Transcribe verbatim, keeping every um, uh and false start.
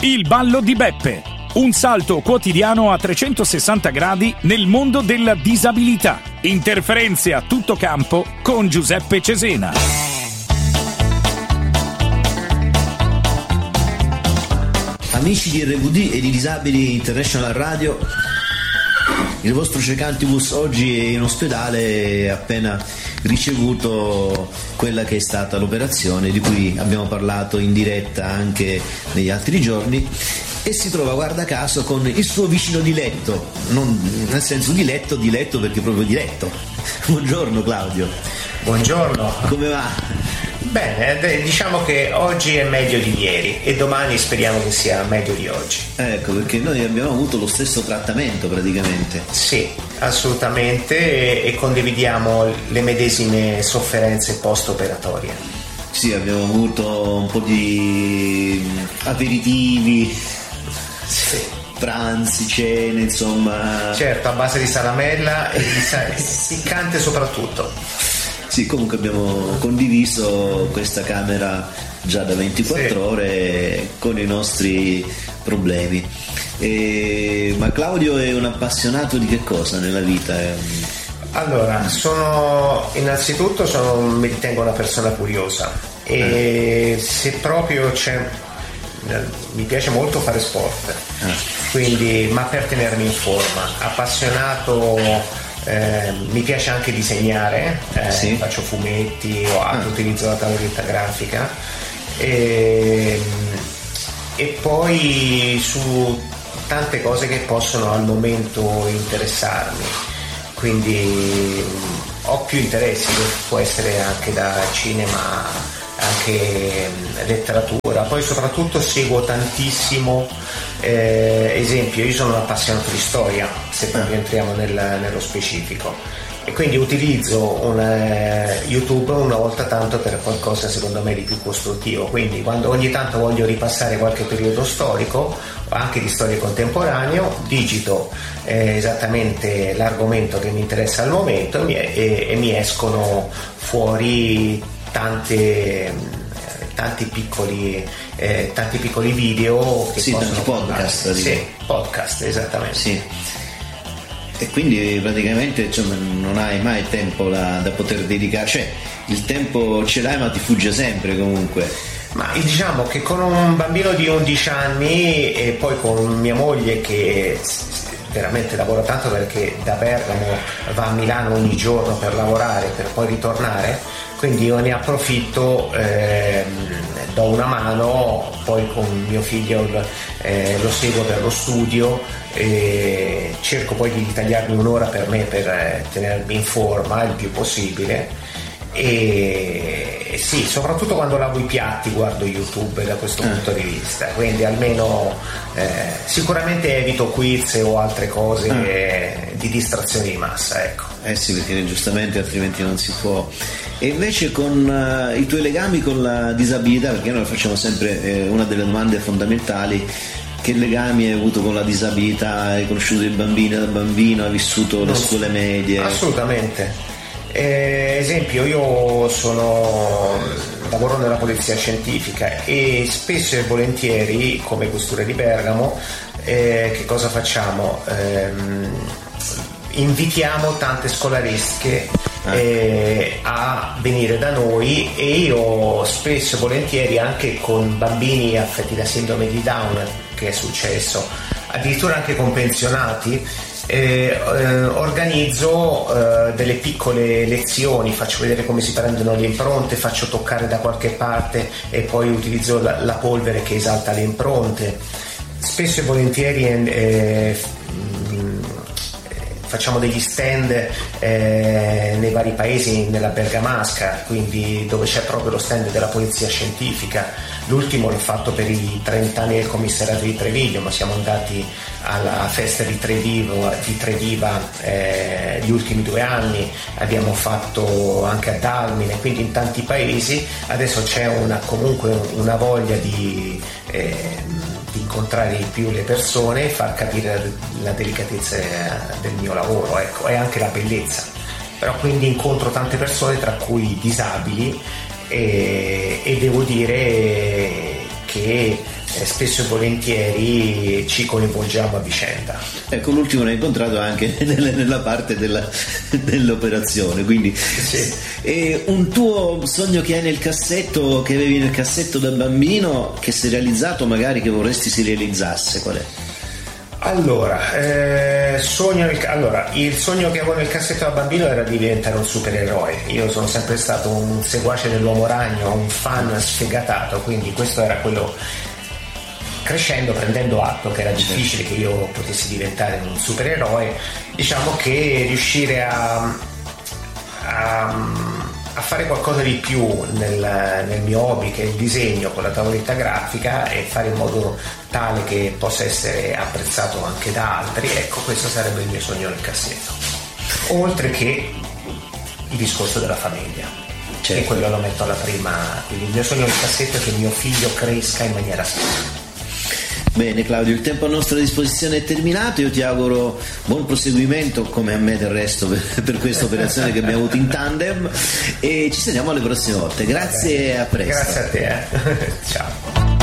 Il ballo di Beppe. Un salto quotidiano a trecentosessanta gradi nel mondo della disabilità. Interferenze a tutto campo con Giuseppe Cesena. Amici di R V D e di Disabili International Radio, il vostro Cecantibus oggi è in ospedale e ha appena ricevuto quella che è stata l'operazione di cui abbiamo parlato in diretta anche negli altri giorni, e si trova, guarda caso, con il suo vicino di letto, non nel senso di letto, di letto perché proprio di letto. Buongiorno Claudio. Buongiorno. Come va? Bene, diciamo che oggi è meglio di ieri e domani speriamo che sia meglio di oggi. Ecco, perché noi abbiamo avuto lo stesso trattamento praticamente. Sì, assolutamente, e, e condividiamo le medesime sofferenze post-operatorie. Sì, abbiamo avuto un po' di aperitivi, sì, pranzi, cene, insomma. Certo, a base di salamella e di sa- piccante soprattutto. Sì, comunque abbiamo condiviso questa camera già da ventiquattro sì. ore con i nostri problemi. E... Ma Claudio è un appassionato di che cosa nella vita? Allora, sono innanzitutto sono, mi ritengo una persona curiosa e eh. se proprio c'è, mi piace molto fare sport, eh. quindi, ma per tenermi in forma, appassionato. Eh, mi piace anche disegnare, eh, sì. faccio fumetti o altro, ah. utilizzo la tavoletta grafica e, e poi su tante cose che possono al momento interessarmi, quindi ho più interessi, che può essere anche da cinema, anche letteratura, poi soprattutto seguo tantissimo, eh, esempio, io sono un appassionato di storia, se proprio entriamo nel, nello specifico, e quindi utilizzo un, eh, YouTube una volta tanto per qualcosa secondo me di più costruttivo, quindi quando ogni tanto voglio ripassare qualche periodo storico, anche di storia contemporaneo, digito eh, esattamente l'argomento che mi interessa al momento e mi, e, e mi escono fuori tante tanti piccoli eh, tanti piccoli video che sì, possono podcast, sì, podcast esattamente sì. E quindi praticamente, cioè, non hai mai tempo da, da poter dedicare, cioè il tempo ce l'hai ma ti fugge sempre comunque. Ma diciamo che con un bambino di undici anni e poi con mia moglie che veramente lavora tanto, perché da Bergamo va a Milano ogni giorno per lavorare per poi ritornare, quindi io ne approfitto, ehm, do una mano, poi con mio figlio eh, lo seguo per lo studio e cerco poi di ritagliarmi un'ora per me per eh, tenermi in forma il più possibile. E sì, soprattutto quando lavo i piatti guardo YouTube da questo eh. punto di vista, quindi almeno eh, sicuramente evito quiz o altre cose eh. di distrazione di massa, ecco. Eh sì, perché giustamente altrimenti non si può. E invece con uh, i tuoi legami con la disabilità, perché noi facciamo sempre eh, una delle domande fondamentali: che legami hai avuto con la disabilità? Hai conosciuto il bambino da bambino? Hai vissuto le scuole medie? Assolutamente. Eh, esempio, io sono lavoro nella polizia scientifica e spesso e volentieri, come questura di Bergamo, eh, che cosa facciamo? Eh, invitiamo tante scolaresche eh, a venire da noi, e io spesso e volentieri anche con bambini affetti da sindrome di Down, che è successo, addirittura anche con pensionati. Eh, eh, organizzo eh, delle piccole lezioni, faccio vedere come si prendono le impronte, faccio toccare da qualche parte e poi utilizzo la, la polvere che esalta le impronte. Spesso e volentieri eh, mh, facciamo degli stand eh, nei vari paesi, nella Bergamasca, quindi dove c'è proprio lo stand della polizia scientifica. L'ultimo l'ho fatto per i trenta anni del commissariato di Treviglio, ma siamo andati alla festa di Trevivo, di Treviva eh, gli ultimi due anni, abbiamo fatto anche a Dalmine, quindi in tanti paesi. Adesso c'è una, comunque una voglia di, eh, di incontrare di più le persone e far capire la, la delicatezza del mio lavoro, ecco, e anche la bellezza. Però quindi incontro tante persone, tra cui disabili, e, e devo dire che e spesso e volentieri ci coinvolgiamo a vicenda. Ecco, l'ultimo l'hai incontrato anche nella, nella parte della, dell'operazione, quindi sì. E un tuo sogno che hai nel cassetto, che avevi nel cassetto da bambino, che si è realizzato, magari che vorresti si realizzasse, qual è? Allora, eh, sogno nel, allora, il sogno che avevo nel cassetto da bambino era di diventare un supereroe. Io sono sempre stato un seguace dell'Uomo Ragno, un fan sfegatato, quindi questo era quello. Crescendo, prendendo atto che era difficile che io potessi diventare un supereroe, diciamo che riuscire a, a, a fare qualcosa di più nel, nel mio hobby, che è il disegno con la tavoletta grafica, e fare in modo tale che possa essere apprezzato anche da altri, ecco, questo sarebbe il mio sogno nel cassetto. Oltre che il discorso della famiglia, certo. E quello lo metto alla prima, quindi il mio sogno nel cassetto è che mio figlio cresca in maniera sana. Bene Claudio, il tempo a nostra disposizione è terminato, io ti auguro buon proseguimento, come a me del resto, per, per questa operazione che abbiamo avuto in tandem, e ci sentiamo alle prossime volte. Grazie, a presto. Grazie a te, eh. Ciao.